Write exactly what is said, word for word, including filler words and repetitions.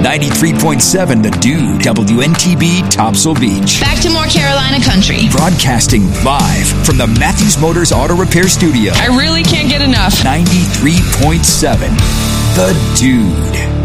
ninety-three point seven The Dude, W N T B, Topsail Beach. Back to more Carolina country. Broadcasting live from the Matthews Motors Auto Repair Studio. I really can't get enough. ninety-three point seven The Dude.